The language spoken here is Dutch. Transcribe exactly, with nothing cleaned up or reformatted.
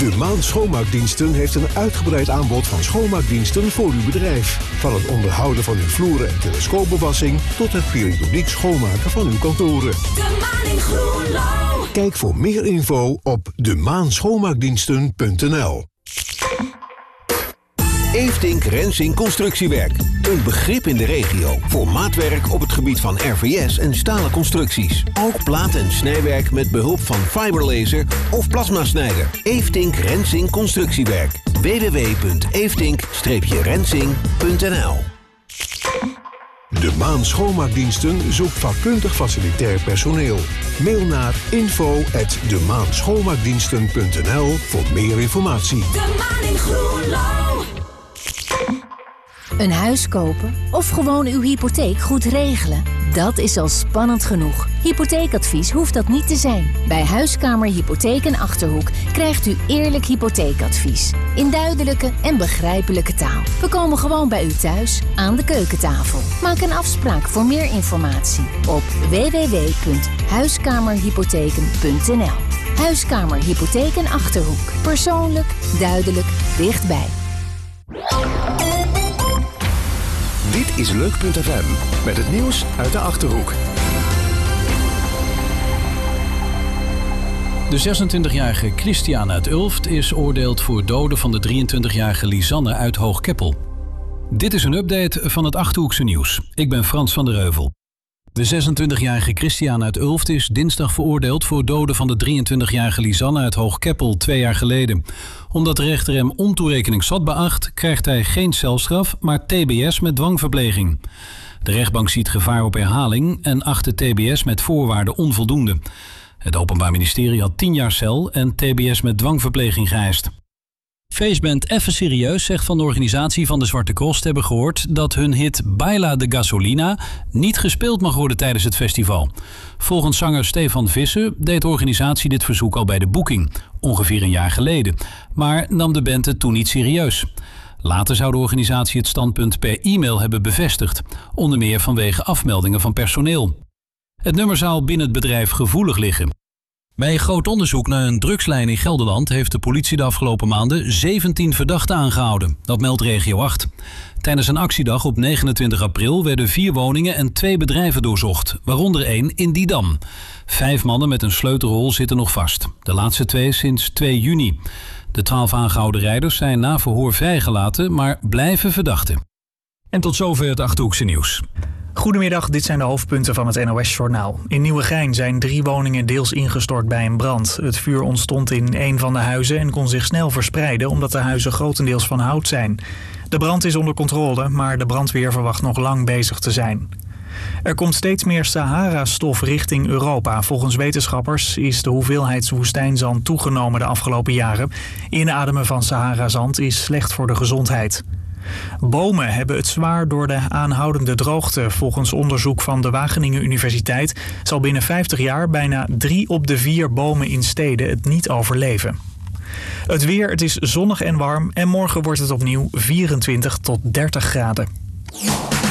De Maan Schoonmaakdiensten heeft een uitgebreid aanbod van schoonmaakdiensten voor uw bedrijf. Van het onderhouden van uw vloeren en telescoopbewassing tot het periodiek schoonmaken van uw kantoren. De Maan in Groenlo. Kijk voor meer info op de maan schoonmaakdiensten punt n l. Eeftink Rensing Constructiewerk. Een begrip in de regio voor maatwerk op het gebied van R V S en stalen constructies. Ook plaat- en snijwerk met behulp van fiberlaser of plasmasnijder. Eeftink Rensing Constructiewerk. w w w punt eeftink rensing punt n l. De Maan Schoonmaakdiensten zoekt vakkundig facilitair personeel. Mail naar info at de maan schoonmaakdiensten punt n l voor meer informatie. De Maan in Groenlo. Een huis kopen of gewoon uw hypotheek goed regelen? Dat is al spannend genoeg. Hypotheekadvies hoeft dat niet te zijn. Bij Huiskamer Hypotheek en Achterhoek krijgt u eerlijk hypotheekadvies. In duidelijke en begrijpelijke taal. We komen gewoon bij u thuis, aan de keukentafel. Maak een afspraak voor meer informatie op w w w punt huiskamerhypotheken punt n l. Huiskamer Hypotheek en Achterhoek. Persoonlijk, duidelijk, dichtbij. Dit is Leuk punt f m met het nieuws uit de Achterhoek. De zesentwintigjarige Christian uit Ulft is oordeeld voor doden van de drieëntwintigjarige Lisanne uit Hoogkeppel. Dit is een update van het Achterhoekse nieuws. Ik ben Frans van der Heuvel. De zesentwintigjarige Christian uit Ulft is dinsdag veroordeeld voor doden van de drieëntwintigjarige Lisanne uit Hoogkeppel twee jaar geleden. Omdat de rechter hem ontoerekeningsvat beacht, krijgt hij geen celstraf, maar T B S met dwangverpleging. De rechtbank ziet gevaar op herhaling en acht de T B S met voorwaarden onvoldoende. Het Openbaar Ministerie had tien jaar cel en T B S met dwangverpleging geëist. Feestband Even Serieus zegt van de organisatie van de Zwarte Cross te hebben gehoord dat hun hit Baila de Gasolina niet gespeeld mag worden tijdens het festival. Volgens zanger Stefan Visser deed de organisatie dit verzoek al bij de boeking, ongeveer een jaar geleden, maar nam de band het toen niet serieus. Later zou de organisatie het standpunt per e-mail hebben bevestigd, onder meer vanwege afmeldingen van personeel. Het nummer zou binnen het bedrijf gevoelig liggen. Bij een groot onderzoek naar een drugslijn in Gelderland heeft de politie de afgelopen maanden zeventien verdachten aangehouden. Dat meldt Regio acht. Tijdens een actiedag op negenentwintig april werden vier woningen en twee bedrijven doorzocht, waaronder één in Didam. Vijf mannen met een sleutelrol zitten nog vast. De laatste twee sinds twee juni. De twaalf aangehouden rijders zijn na verhoor vrijgelaten, maar blijven verdachten. En tot zover het Achterhoekse nieuws. Goedemiddag, dit zijn de hoofdpunten van het N O S-journaal. In Nieuwegein zijn drie woningen deels ingestort bij een brand. Het vuur ontstond in een van de huizen en kon zich snel verspreiden omdat de huizen grotendeels van hout zijn. De brand is onder controle, maar de brandweer verwacht nog lang bezig te zijn. Er komt steeds meer Sahara-stof richting Europa. Volgens wetenschappers is de hoeveelheid woestijnzand toegenomen de afgelopen jaren. Inademen van Sahara-zand is slecht voor de gezondheid. Bomen hebben het zwaar door de aanhoudende droogte. Volgens onderzoek van de Wageningen Universiteit zal binnen vijftig jaar bijna drie op de vier bomen in steden het niet overleven. Het weer, het is zonnig en warm en morgen wordt het opnieuw vierentwintig tot dertig graden.